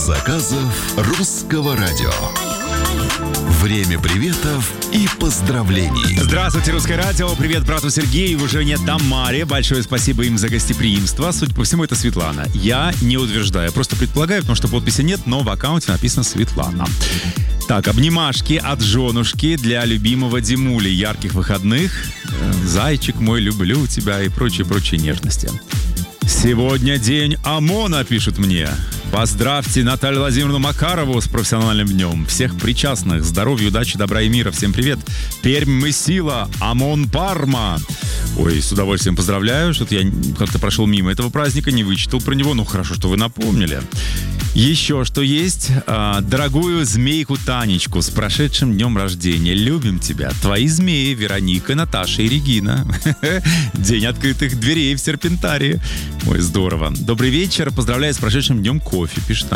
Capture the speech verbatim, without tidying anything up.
заказов русского радио. Время приветов и поздравлений. Здравствуйте, Русское радио. Привет брату Сергею, уже нет Тамаре. Большое спасибо им за гостеприимство. Судя по всему, это Светлана. Я не утверждаю, просто предполагаю, потому что подписи нет, но в аккаунте написано Светлана. Так, обнимашки от женушки для любимого Димули. Ярких выходных. Зайчик мой, люблю тебя и прочие-прочие нежности. Сегодня день ОМОНа, пишут мне. Поздравьте Наталью Владимировну Макарову с профессиональным днем. Всех причастных. Здоровья, удачи, добра и мира. Всем привет. Пермь мы сила. ОМОН Парма. Ой, с удовольствием поздравляю. Что-то я как-то прошел мимо этого праздника, не вычитал про него. Ну, хорошо, что вы напомнили. Еще что есть. А, дорогую змейку Танечку с прошедшим днем рождения. Любим тебя. Твои змеи Вероника, Наташа и Регина. День открытых дверей в Серпентарии. Ой, здорово. Добрый вечер. Поздравляю с прошедшим днем кофе, пишет нам